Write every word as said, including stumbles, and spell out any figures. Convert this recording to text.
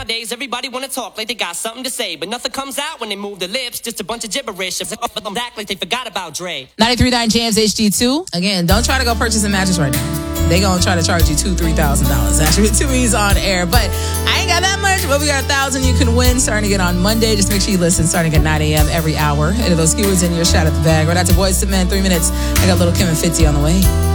Nowadays, everybody wanna talk like they got something to say, but nothing comes out when they move their lips. Just a bunch of gibberish. Act like they forgot about Dre. ninety-three point nine Jams H D two. Again, don't try to go purchase a mattress right now. They gonna try to charge you two, three thousand dollars after two weeks on air. But I ain't got that much. But we got a thousand you can win starting again on Monday. Just make sure you listen starting at nine a.m. every hour. And those keywords in your shot at the bag. Right after Boys to Men, three minutes. I got Little Kim and Fitzy on the way.